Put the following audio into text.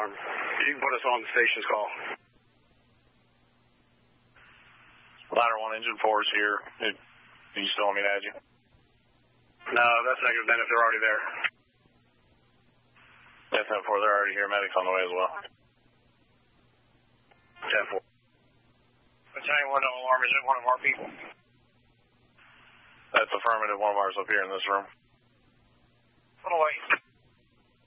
alarm. You can put us on the station's call. Ladder 1, engine 4 is here. Do you still want me to add you? No, that's negative then if they're already there. Yes, 10-4, they're already here. Medic's on the way as well. 10-4. Battalion 1, no alarm. Is it one of our people? That's affirmative. One of ours up here in this room. Put away.